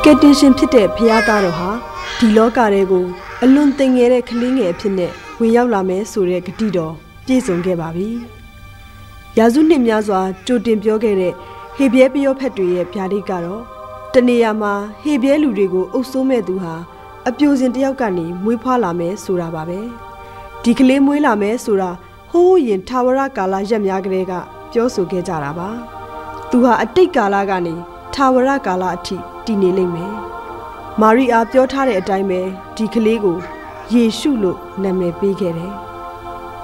ကယ်တင်ရှင်ဖြစ်တဲ့ဖခင်သားတော်ဟာဒီလောကတွေကိုအလွန်သိငယ်တဲ့ကလေးငယ်အဖြစ်နဲ့ဝင်ရောက်လာမယ်ဆိုတဲ့ဂတိတော်ပြည့်စုံခဲ့ပါပြီ။ရာစုနှစ်များစွာကြိုတင်ပြောခဲ့တဲ့ဟေဘရဲပယောဖက်တွေရဲ့ဗျာဒိတ်ကတော့တနေရာမှာဟေဘရဲလူတွေကိုအုပ်စိုးမဲ့သူဟာအပြိုစင်တယောက်ကနေမွေးဖွားလာမယ်ဆိုတာပါပဲ။ဒီကလေးမွေးလာမယ်ဆိုတာဟိုးရင်ထာဝရကာလရက်များကလေးကပြောဆိုခဲ့ကြတာပါ။သူဟာအတိတ်ကာလကနေထာဝရကာလအထိတည်နေလိမ့်မယ်။မာရိအားပြောထားတဲ့အတိုင်းပဲဒီကလေးကိုယေရှုလို့နာမည်ပေးခဲ့တယ်။